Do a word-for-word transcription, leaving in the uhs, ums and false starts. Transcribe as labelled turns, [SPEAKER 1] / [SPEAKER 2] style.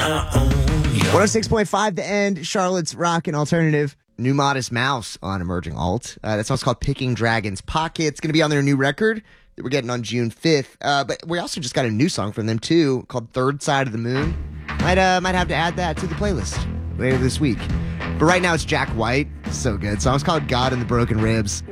[SPEAKER 1] one oh six point five The End, Charlotte's Rock and Alternative. New Modest Mouse on Emerging Alt. Uh, that song's called Picking Dragon's Pocket. It's going to be on their new record that we're getting on June fifth. Uh, but we also just got a new song from them, too, called Third Side of the Moon. Might, uh, might have to add that to the playlist later this week. But right now it's Jack White. So good. Song's called God and the Broken Ribs.